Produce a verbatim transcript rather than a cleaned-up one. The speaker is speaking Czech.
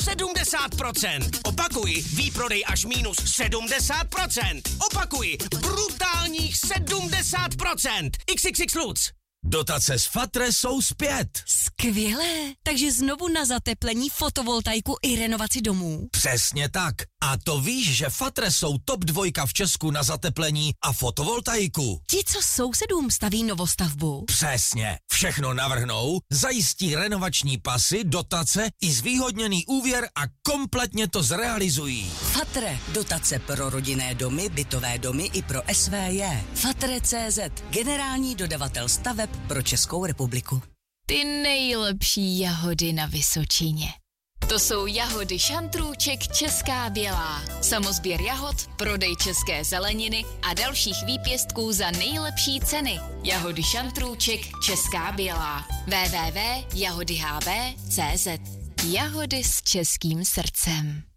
sedmdesát procent. Opakuji, výprodej až minus sedmdesát procent. Opakuji, brutálních sedmdesát procent. iks iks iks Lutz. Dotace z Fatre jsou zpět. Skvělé, takže znovu na zateplení, fotovoltaiku i renovaci domů. Přesně tak. A to víš, že Fatre jsou top dvojka v Česku na zateplení a fotovoltaiku. Ti, co sousedům staví novostavbu. Přesně. Všechno navrhnou, zajistí renovační pasy, dotace i zvýhodněný úvěr a kompletně to zrealizují. Fatre. Dotace pro rodinné domy, bytové domy i pro es vé jé. Fatre tečka cé zet. Generální dodavatel staveb pro Českou republiku. Ty nejlepší jahody na Vysočině. To jsou jahody šantrůček Česká Bělá. Samozběr jahod, prodej české zeleniny a dalších výpěstků za nejlepší ceny. Jahody šantrůček Česká Bělá. w w w tečka jahody h b tečka cé zet. Jahody s českým srdcem.